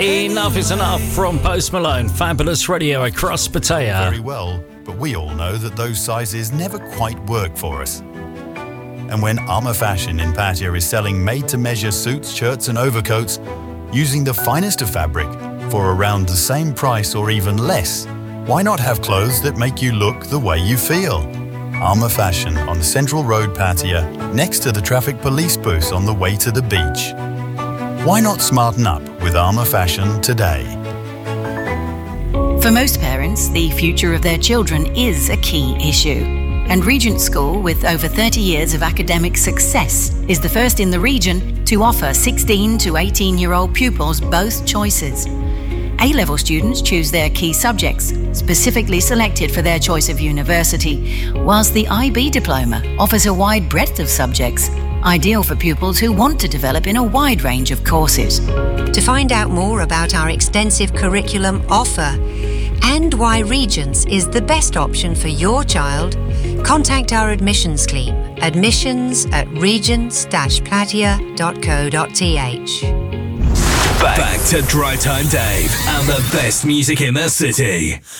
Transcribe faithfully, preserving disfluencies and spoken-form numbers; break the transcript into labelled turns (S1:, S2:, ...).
S1: Enough is enough from Post Malone. Fabulous radio across Pattaya.
S2: Very well, but we all know that those sizes never quite work for us. And when Armour Fashion in Pattaya is selling made-to-measure suits, shirts and overcoats using the finest of fabric for around the same price or even less, why not have clothes that make you look the way you feel? Armour Fashion on Central Road, Pattaya, next to the traffic police booth on the way to the beach. Why not smarten up with Armour Fashion today?
S3: For most parents, the future of their children is a key issue. And Regent School, with over thirty years of academic success, is the first in the region to offer sixteen to eighteen-year-old pupils both choices. A-level students choose their key subjects, specifically selected for their choice of university, whilst the I B diploma offers a wide breadth of subjects, ideal for pupils who want to develop in a wide range of courses.
S4: To find out more about our extensive curriculum offer and why Regents is the best option for your child, contact our admissions team, admissions at regents dash pattaya dot co dot t h.
S5: Back, Back to Drive Time Dave and the best music in the city.